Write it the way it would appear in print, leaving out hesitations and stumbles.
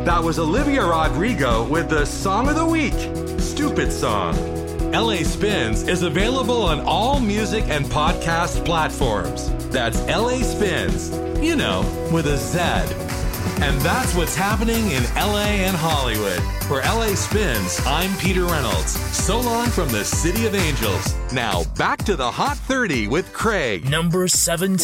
That was Olivia Rodrigo with the Song of the Week, Stupid Song. LA Spins is available on all music and podcast platforms. That's LA Spins, you know, with a Z. And that's what's happening in LA and Hollywood. For LA Spins, I'm Peter Reynolds. So long from the City of Angels. Now back to the Hot 30 with Craig. Number 17.